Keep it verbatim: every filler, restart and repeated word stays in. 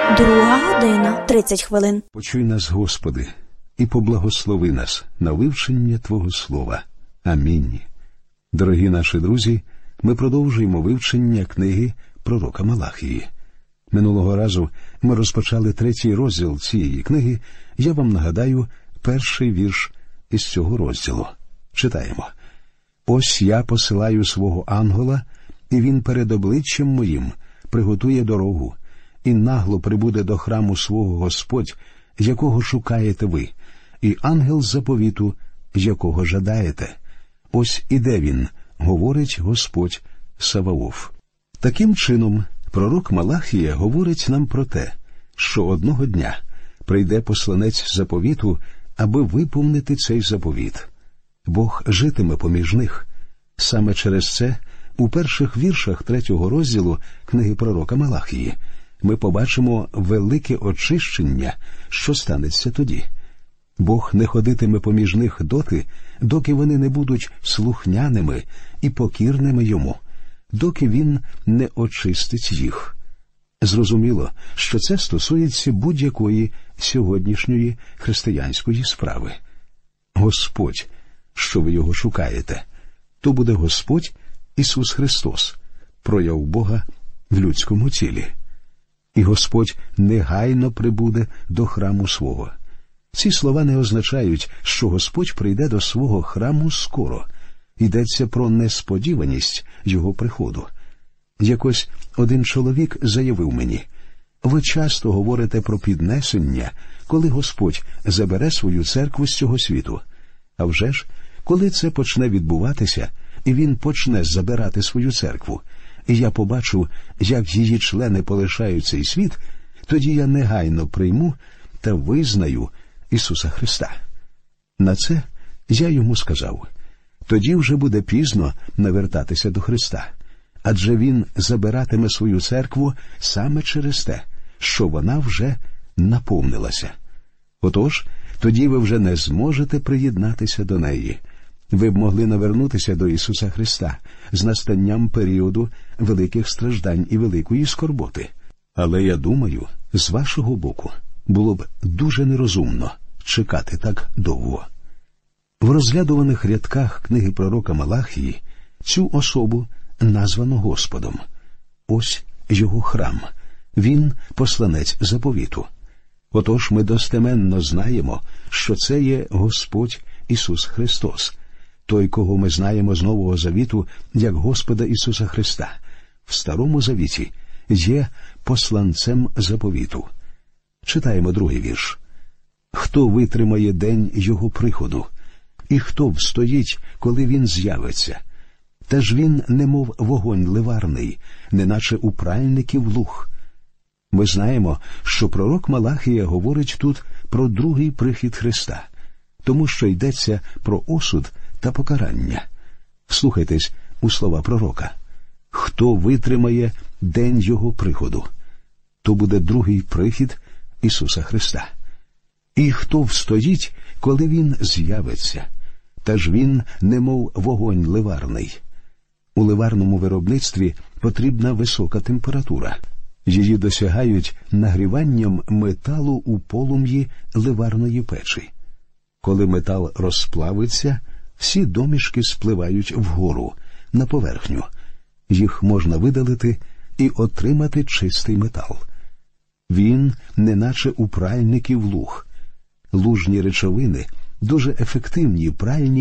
Друга година, тридцять хвилин. Почуй нас, Господи, і поблагослови нас на вивчення Твого Слова. Амінь. Дорогі наші друзі, ми продовжуємо вивчення книги пророка Малахії. Минулого разу ми розпочали третій розділ цієї книги. Я вам нагадаю перший вірш із цього розділу. Читаємо. «Ось я посилаю свого ангела, і він перед обличчям моїм приготує дорогу, і нагло прибуде до храму свого Господь, якого шукаєте ви, і ангел заповіту, якого жадаєте. Ось іде він, говорить Господь Саваоф». Таким чином, пророк Малахія говорить нам про те, що одного дня прийде посланець заповіту, аби виповнити цей заповіт. Бог житиме поміж них. Саме через це у перших віршах третього розділу книги пророка Малахії ми побачимо велике очищення, що станеться тоді. Бог не ходитиме поміж них доти, доки вони не будуть слухняними і покірними йому, доки він не очистить їх. Зрозуміло, що це стосується будь-якої сьогоднішньої християнської справи. Господь, що ви його шукаєте, то буде Господь Ісус Христос, прояв Бога в людському тілі. І Господь негайно прибуде до храму свого. Ці слова не означають, що Господь прийде до свого храму скоро. Йдеться про несподіваність його приходу. Якось один чоловік заявив мені: «Ви часто говорите про піднесення, коли Господь забере свою церкву з цього світу. А вже ж, коли це почне відбуватися, і він почне забирати свою церкву, і я побачу, як її члени полишають цей світ, тоді я негайно прийму та визнаю Ісуса Христа». На це я йому сказав: «Тоді вже буде пізно навертатися до Христа, адже Він забиратиме свою церкву саме через те, що вона вже наповнилася. Отож, тоді ви вже не зможете приєднатися до неї. Ви б могли навернутися до Ісуса Христа з настанням періоду великих страждань і великої скорботи. Але я думаю, з вашого боку було б дуже нерозумно чекати так довго». В розглядуваних рядках книги пророка Малахії цю особу названо Господом. Ось його храм. Він посланець заповіту. Отож ми достеменно знаємо, що це є Господь Ісус Христос, той, кого ми знаємо з Нового Завіту як Господа Ісуса Христа, в Старому Завіті є посланцем заповіту. Читаємо другий вірш. «Хто витримає день його приходу? І хто встоїть, коли він з'явиться? Та ж він, немов вогонь ливарний, неначе у пральників луг». Ми знаємо, що пророк Малахія говорить тут про другий прихід Христа, тому що йдеться про осуд та покарання. Слухайтесь у слова пророка. «Хто витримає день його приходу?» То буде другий прихід Ісуса Христа. «І хто встоїть, коли він з'явиться? Та ж він, немов вогонь ливарний». У ливарному виробництві потрібна висока температура. Її досягають нагріванням металу у полум'ї ливарної печі. Коли метал розплавиться, всі домішки спливають вгору, на поверхню. Їх можна видалити і отримати чистий метал. Він неначе у пральників луг. Лужні речовини дуже ефективні пральні